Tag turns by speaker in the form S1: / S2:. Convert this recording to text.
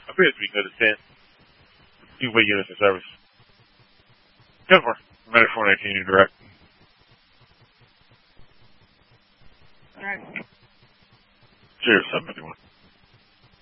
S1: appears to be good at 10. Two-way units in service. 10-4. Medic 419, you direct.
S2: Alright.
S1: Cheers, 751.